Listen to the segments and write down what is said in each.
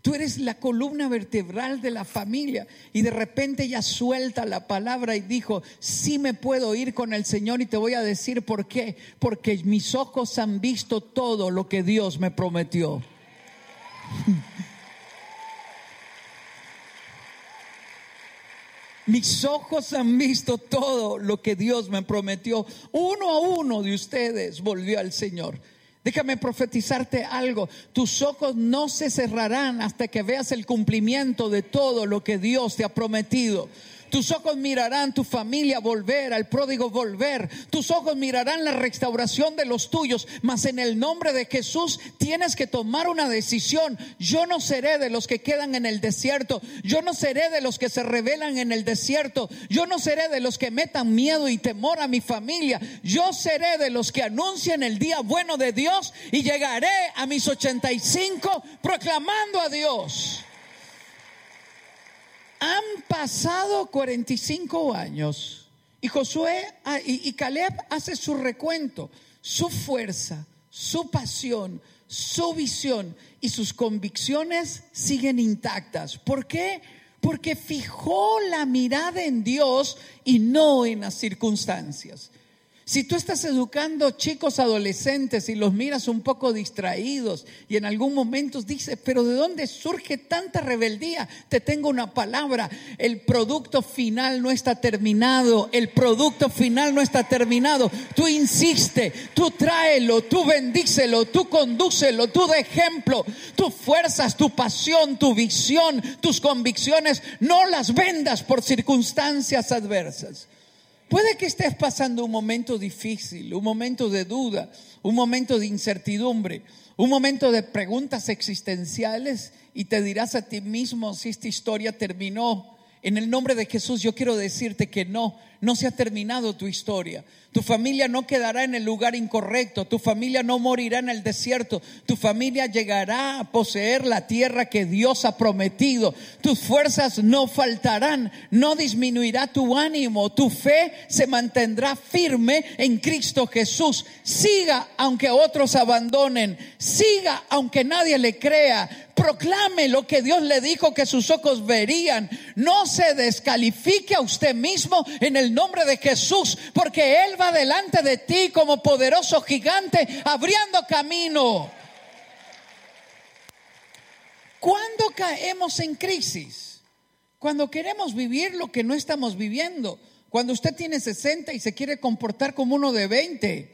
Tú eres la columna vertebral de la familia. Y de repente ella suelta la palabra y dijo: sí me puedo ir con el Señor, y te voy a decir por qué. Porque mis ojos han visto todo lo que Dios me prometió. Mis ojos han visto todo lo que Dios me prometió. Uno a uno de ustedes volvió al Señor. Déjame profetizarte algo. Tus ojos no se cerrarán hasta que veas el cumplimiento de todo lo que Dios te ha prometido. Tus ojos mirarán tu familia volver, al pródigo volver. Tus ojos mirarán la restauración de los tuyos. Mas en el nombre de Jesús tienes que tomar una decisión. Yo no seré de los que quedan en el desierto. Yo no seré de los que se rebelan en el desierto. Yo no seré de los que metan miedo y temor a mi familia. Yo seré de los que anuncien el día bueno de Dios, y llegaré a mis 85 proclamando a Dios. Han pasado 45 años y Josué y Caleb hace su recuento. Su fuerza, su pasión, su visión y sus convicciones siguen intactas. ¿Por qué? Porque fijó la mirada en Dios y no en las circunstancias. Si tú estás educando chicos adolescentes y los miras un poco distraídos y en algún momento dices: pero ¿de dónde surge tanta rebeldía? Te tengo una palabra: el producto final no está terminado. El producto final no está terminado. Tú insiste, tú tráelo, tú bendícelo, tú condúcelo, tú de ejemplo. Tus fuerzas, tu pasión, tu visión, tus convicciones, no las vendas por circunstancias adversas. Puede que estés pasando un momento difícil, un momento de duda, un momento de incertidumbre, un momento de preguntas existenciales, y te dirás a ti mismo si esta historia terminó. En el nombre de Jesús yo quiero decirte que no se ha terminado tu historia. Tu familia no quedará en el lugar incorrecto. Tu familia no morirá en el desierto. Tu familia llegará a poseer la tierra que Dios ha prometido. Tus fuerzas no faltarán. No disminuirá tu ánimo. Tu fe se mantendrá firme en Cristo Jesús. Siga aunque otros abandonen. Siga aunque nadie le crea. Proclame lo que Dios le dijo que sus ojos verían. No se descalifique a usted mismo en el nombre de Jesús, porque Él va delante de ti como poderoso gigante, abriendo camino. ¿Cuándo caemos en crisis? Cuando queremos vivir lo que no estamos viviendo. Cuando usted tiene 60 y se quiere comportar como uno de 20.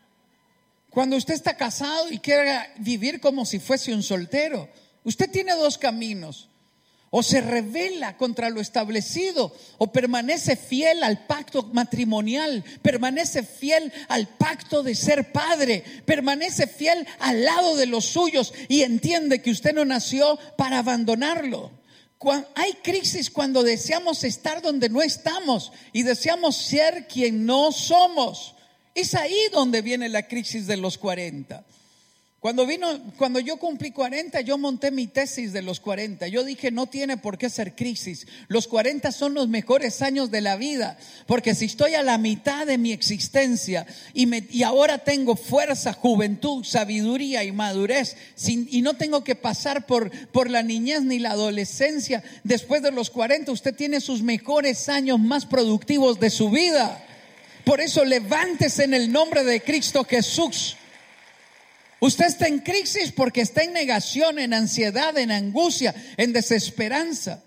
Cuando usted está casado y quiere vivir como si fuese un soltero. Usted tiene dos caminos: o se rebela contra lo establecido, o permanece fiel al pacto matrimonial, permanece fiel al pacto de ser padre, permanece fiel al lado de los suyos y entiende que usted no nació para abandonarlo. Hay crisis cuando deseamos estar donde no estamos y deseamos ser quien no somos. Es ahí donde viene la crisis de los 40. Cuando yo cumplí 40, yo monté mi tesis de los 40. Yo dije: no tiene por qué ser crisis. Los 40 son los mejores años de la vida, porque si estoy a la mitad de mi existencia y ahora tengo fuerza, juventud, sabiduría y madurez, y no tengo que pasar por la niñez ni la adolescencia, después de los 40 usted tiene sus mejores años más productivos de su vida. Por eso levántese en el nombre de Cristo Jesús. Usted está en crisis porque está en negación, en ansiedad, en angustia, en desesperanza.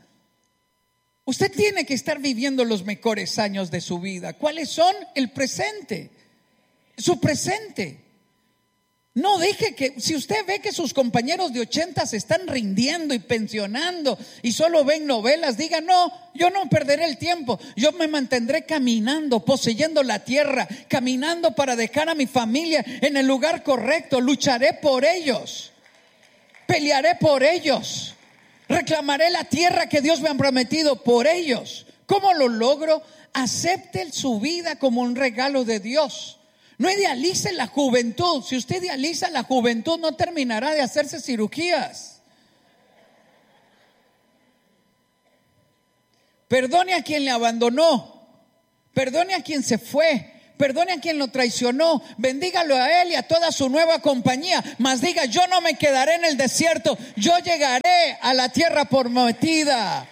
Usted tiene que estar viviendo los mejores años de su vida. ¿Cuáles son? El presente. Su presente. No deje que, si usted ve que sus compañeros de 80 se están rindiendo y pensionando y solo ven novelas, diga: no, yo no perderé el tiempo. Yo me mantendré caminando, poseyendo la tierra, caminando para dejar a mi familia en el lugar correcto. Lucharé por ellos, pelearé por ellos, reclamaré la tierra que Dios me ha prometido por ellos. ¿Cómo lo logro? Acepte su vida como un regalo de Dios. No idealice la juventud. Si usted idealiza la juventud, no terminará de hacerse cirugías. Perdone a quien le abandonó. Perdone a quien se fue. perdone a quien lo traicionó, bendígalo a él y a toda su nueva compañía, mas diga: yo no me quedaré en el desierto, yo llegaré a la tierra prometida.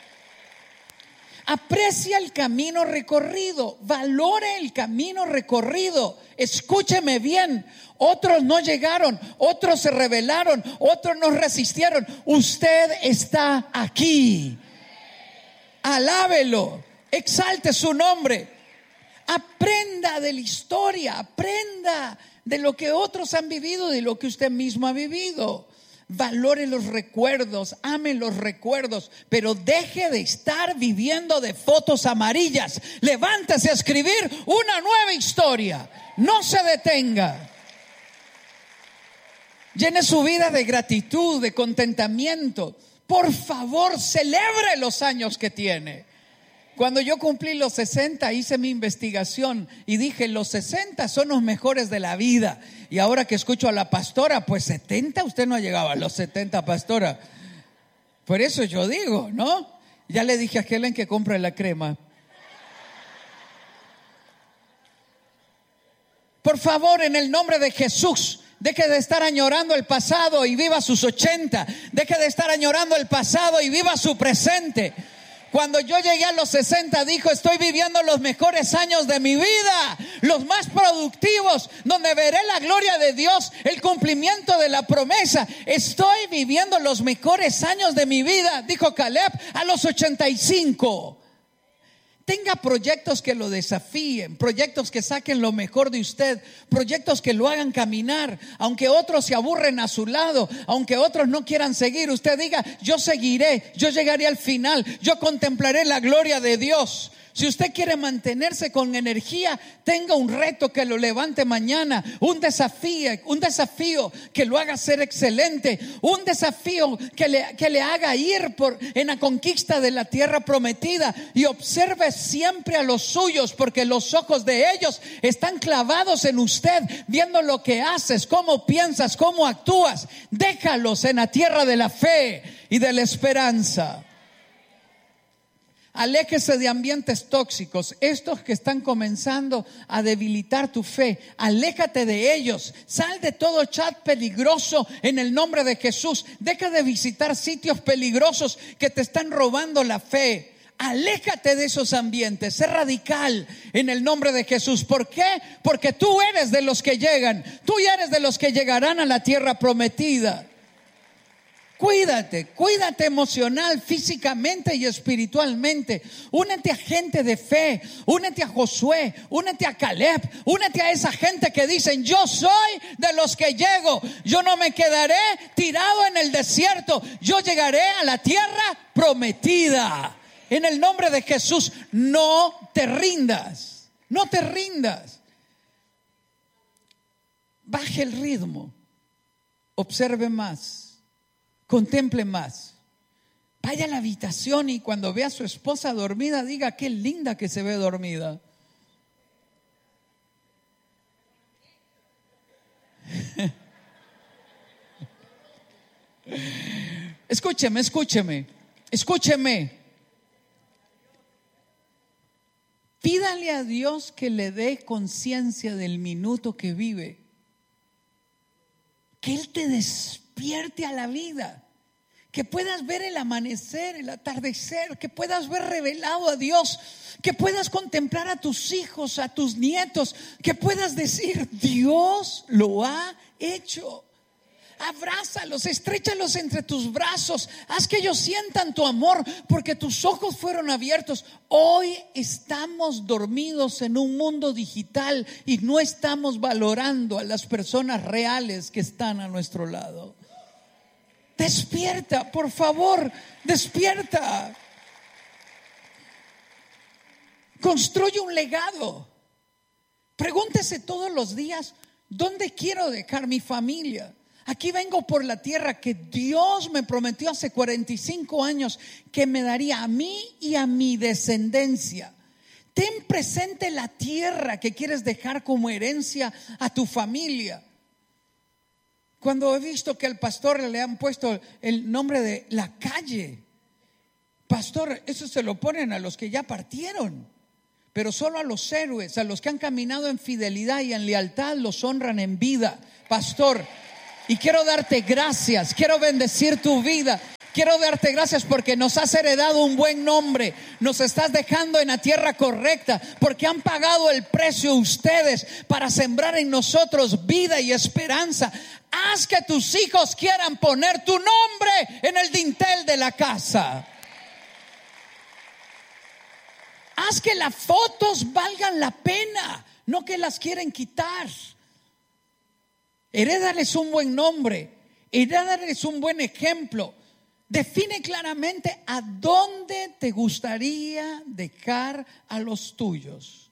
Aprecia el camino recorrido, valore el camino recorrido. Escúcheme bien, otros no llegaron, otros se rebelaron, otros nos resistieron. Usted está aquí. Alábelo, exalte su nombre. Aprenda de la historia, aprenda de lo que otros han vivido, de lo que usted mismo ha vivido. Valore los recuerdos, ame los recuerdos, pero deje de estar viviendo de fotos amarillas. Levántese a escribir una nueva historia. No se detenga. Llene su vida de gratitud, de contentamiento. Por favor, celebre los años que tiene. Cuando yo cumplí los 60, hice mi investigación y dije: los 60 son los mejores de la vida. Y ahora que escucho a la pastora, pues 70, usted no ha llegado a los 70, pastora. Por eso yo digo, ¿no? Ya le dije a Helen que compre la crema. Por favor, en el nombre de Jesús, deje de estar añorando el pasado y viva sus 80. Deje de estar añorando el pasado y viva su presente. Cuando yo llegué a los 60, dijo: estoy viviendo los mejores años de mi vida, los más productivos, donde veré la gloria de Dios, el cumplimiento de la promesa. Estoy viviendo los mejores años de mi vida, dijo Caleb, a los 85. Tenga proyectos que lo desafíen, proyectos que saquen lo mejor de usted, proyectos que lo hagan caminar. Aunque otros se aburren a su lado, aunque otros no quieran seguir, usted diga: yo seguiré, yo llegaré al final, yo contemplaré la gloria de Dios. Si usted quiere mantenerse con energía, tenga un reto que lo levante mañana, un desafío que lo haga ser excelente, un desafío que le haga ir en la conquista de la tierra prometida. Y observe siempre a los suyos, porque los ojos de ellos están clavados en usted, viendo lo que haces, cómo piensas, cómo actúas. Déjalos en la tierra de la fe y de la esperanza. Aléjese de ambientes tóxicos, estos que están comenzando a debilitar tu fe. Aléjate de ellos. Sal de todo chat peligroso en el nombre de Jesús. Deja de visitar sitios peligrosos que te están robando la fe. Aléjate de esos ambientes. Sé radical en el nombre de Jesús. ¿Por qué? Porque tú eres de los que llegan. Tú eres de los que llegarán a la tierra prometida. Cuídate emocional, físicamente y espiritualmente. Únete a gente de fe, únete a Josué, únete a Caleb, únete a esa gente que dicen: yo soy de los que llego, yo no me quedaré tirado en el desierto, yo llegaré a la tierra prometida. En el nombre de Jesús, no te rindas, no te rindas. Baje el ritmo, observe más. Contemple más. Vaya a la habitación y cuando vea a su esposa dormida, diga: qué linda que se ve dormida. Escúcheme. Pídale a Dios que le dé conciencia del minuto que vive. Que Él te despierte a la vida, que puedas ver el amanecer, el atardecer, que puedas ver revelado a Dios, que puedas contemplar a tus hijos, a tus nietos, que puedas decir: Dios lo ha hecho. Abrázalos, estréchalos entre tus brazos, haz que ellos sientan tu amor, porque tus ojos fueron abiertos. Hoy estamos dormidos en un mundo digital y no estamos valorando a las personas reales que están a nuestro lado. Despierta, por favor, despierta. Construye un legado. Pregúntese todos los días: ¿dónde quiero dejar mi familia? Aquí vengo por la tierra que Dios me prometió hace 45 años que me daría a mí y a mi descendencia. Ten presente la tierra que quieres dejar como herencia a tu familia. Cuando he visto que al pastor le han puesto el nombre de la calle, pastor, eso se lo ponen a los que ya partieron. pero solo a los héroes, a los que han caminado en fidelidad y en lealtad, los honran en vida, pastor. Y quiero darte gracias, quiero bendecir tu vida. Quiero darte gracias porque nos has heredado un buen nombre. Nos estás dejando en la tierra correcta porque han pagado el precio ustedes para sembrar en nosotros vida y esperanza. Haz que tus hijos quieran poner tu nombre en el dintel de la casa. Haz que las fotos valgan la pena, no que las quieren quitar. Herédales un buen nombre, herédales un buen ejemplo. Define claramente a dónde te gustaría dejar a los tuyos.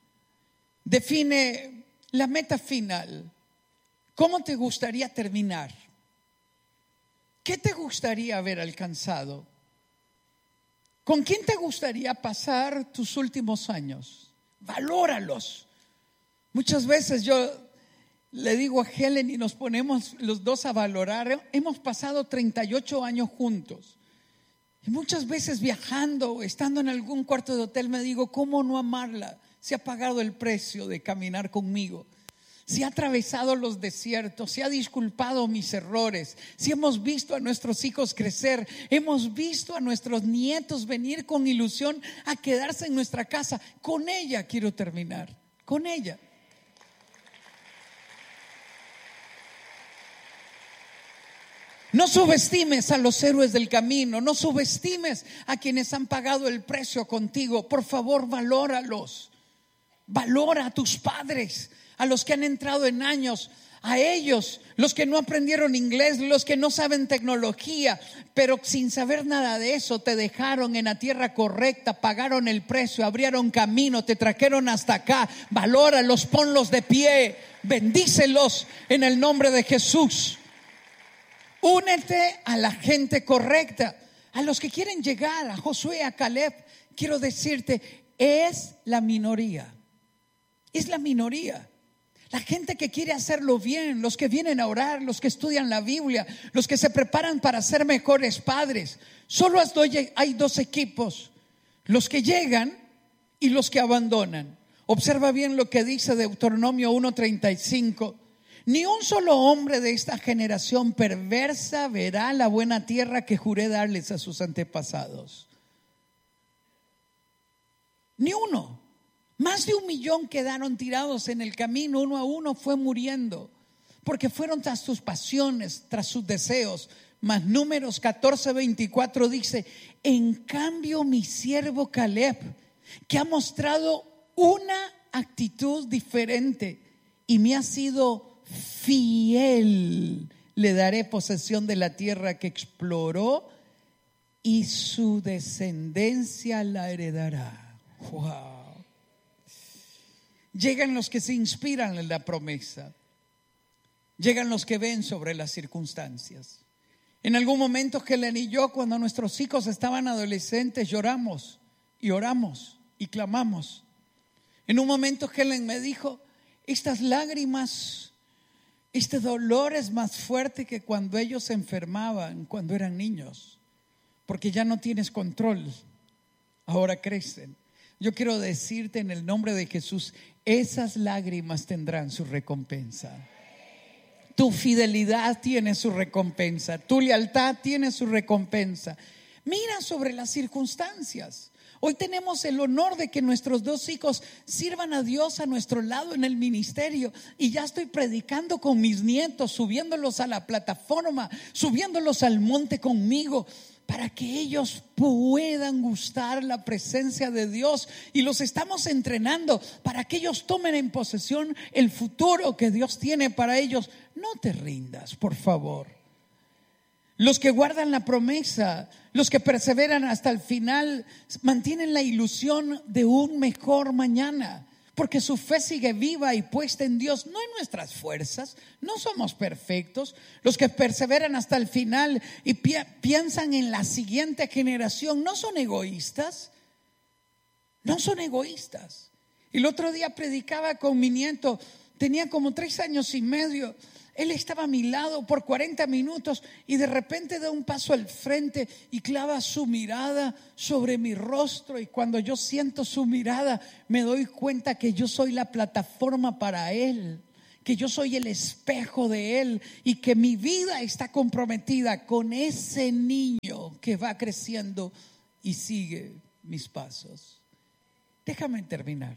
Define la meta final. ¿Cómo te gustaría terminar? ¿Qué te gustaría haber alcanzado? ¿Con quién te gustaría pasar tus últimos años? Valóralos. Muchas veces yo le digo a Helen y nos ponemos los dos a valorar. Hemos pasado 38 años juntos. Y muchas veces viajando, estando en algún cuarto de hotel, me digo, ¿cómo no amarla? Se ha pagado el precio de caminar conmigo. Si ha atravesado los desiertos, si ha disculpado mis errores, si hemos visto a nuestros hijos crecer, hemos visto a nuestros nietos venir con ilusión a quedarse en nuestra casa. Con ella quiero terminar, con ella. No subestimes a los héroes del camino, no subestimes a quienes han pagado el precio contigo. Por favor, valóralos. Valora a tus padres, a los que han entrado en años, a ellos, los que no aprendieron inglés, los que no saben tecnología, pero sin saber nada de eso te dejaron en la tierra correcta, pagaron el precio, abrieron camino, te trajeron hasta acá. Valóralos, ponlos de pie, bendícelos en el nombre de Jesús. Únete a la gente correcta, a los que quieren llegar, a Josué, a Caleb. Quiero decirte, es la minoría. Es la minoría. La gente que quiere hacerlo bien, los que vienen a orar, los que estudian la Biblia, los que se preparan para ser mejores padres. Solo hay dos equipos, los que llegan y los que abandonan. Observa bien lo que dice Deuteronomio 1:35. Ni un solo hombre de esta generación perversa verá la buena tierra que juré darles a sus antepasados. Ni uno. Más de 1 millón quedaron tirados en el camino, uno a uno fue muriendo, porque fueron tras sus pasiones, tras sus deseos. Mas Números 14:24 dice: en cambio mi siervo Caleb, que ha mostrado una actitud diferente y me ha sido fiel, le daré posesión de la tierra que exploró y su descendencia la heredará. Wow. Llegan los que se inspiran en la promesa. Llegan los que ven sobre las circunstancias. En algún momento Helen y yo, cuando nuestros hijos estaban adolescentes, lloramos y oramos y clamamos. En un momento Helen me dijo: estas lágrimas, este dolor es más fuerte que cuando ellos se enfermaban, cuando eran niños, porque ya no tienes control, ahora crecen. Yo quiero decirte en el nombre de Jesús, esas lágrimas tendrán su recompensa. Tu fidelidad tiene su recompensa, tu lealtad tiene su recompensa. Mira sobre las circunstancias. Hoy tenemos el honor de que nuestros 2 hijos sirvan a Dios a nuestro lado en el ministerio. Y ya estoy predicando con mis nietos, subiéndolos a la plataforma, subiéndolos al monte conmigo, para que ellos puedan gustar la presencia de Dios. Y los estamos entrenando para que ellos tomen en posesión el futuro que Dios tiene para ellos. No te rindas, por favor. Los que guardan la promesa, los que perseveran hasta el final, mantienen la ilusión de un mejor mañana, porque su fe sigue viva y puesta en Dios, no en nuestras fuerzas. No somos perfectos. Los que perseveran hasta el final y piensan en la siguiente generación no son egoístas. No son egoístas. El otro día predicaba con mi nieto, tenía como 3 años y medio, Él estaba a mi lado por 40 minutos y de repente da un paso al frente y clava su mirada sobre mi rostro, y cuando yo siento su mirada me doy cuenta que yo soy la plataforma para Él, que yo soy el espejo de Él y que mi vida está comprometida con ese niño que va creciendo y sigue mis pasos. Déjame terminar.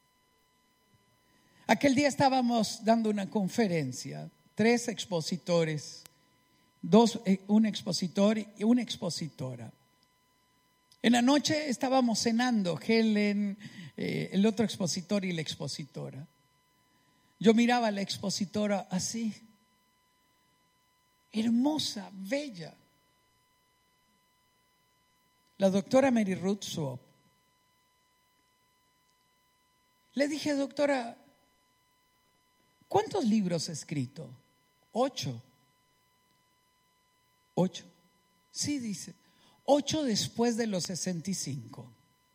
Aquel día estábamos dando una conferencia, 3 expositores, un expositor y una expositora. En la noche estábamos cenando, Helen, el otro expositor y la expositora. Yo miraba a la expositora así, hermosa, bella. La doctora Mary Ruth Swope. Le dije, doctora, ¿cuántos libros ha escrito? 8. 8. Sí, dice. 8 después de los 65.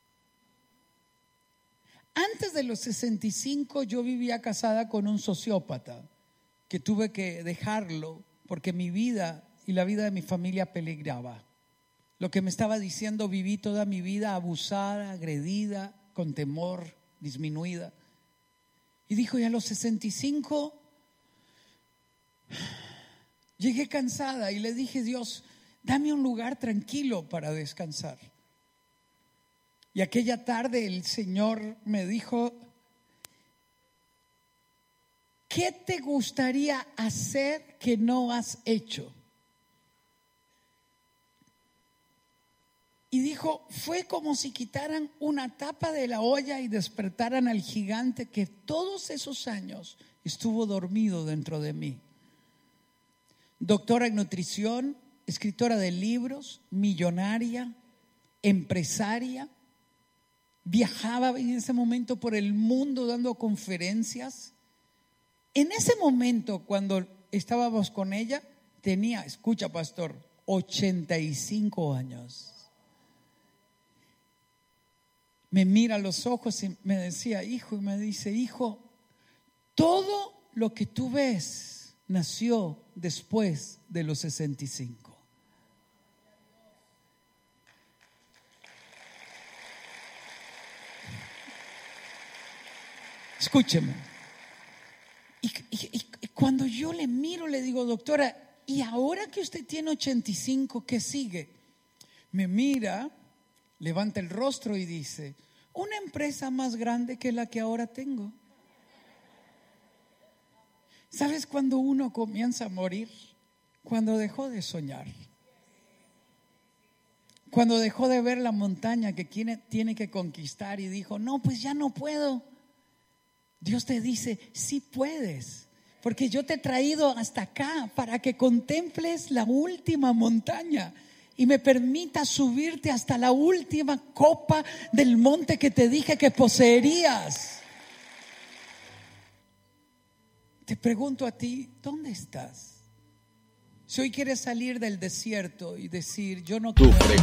Antes de los 65 yo vivía casada con un sociópata que tuve que dejarlo porque mi vida y la vida de mi familia peligraba. Lo que me estaba diciendo, viví toda mi vida abusada, agredida, con temor, disminuida. Y dijo, y a los 65 llegué cansada y le dije, Dios, dame un lugar tranquilo para descansar. Y aquella tarde el Señor me dijo, ¿qué te gustaría hacer que no has hecho? Y dijo, fue como si quitaran una tapa de la olla y despertaran al gigante que todos esos años estuvo dormido dentro de mí. Doctora en nutrición, escritora de libros, millonaria, empresaria. Viajaba en ese momento por el mundo dando conferencias. En ese momento, cuando estábamos con ella, tenía, escucha pastor, 85 años. Me mira a los ojos y me decía, hijo, y me dice, hijo, todo lo que tú ves nació después de los 65. Escúcheme. Y cuando yo le miro, le digo, doctora, ¿y ahora que usted tiene 85, qué sigue? Me mira, levanta el rostro y dice, una empresa más grande que la que ahora tengo. ¿Sabes cuándo uno comienza a morir? Cuando dejó de soñar. Cuando dejó de ver la montaña que tiene que conquistar y dijo, no, pues ya no puedo. Dios te dice, sí puedes, porque yo te he traído hasta acá para que contemples la última montaña y me permita subirte hasta la última copa del monte que te dije que poseerías. Te pregunto a ti, ¿dónde estás? Si hoy quieres salir del desierto y decir, yo no quiero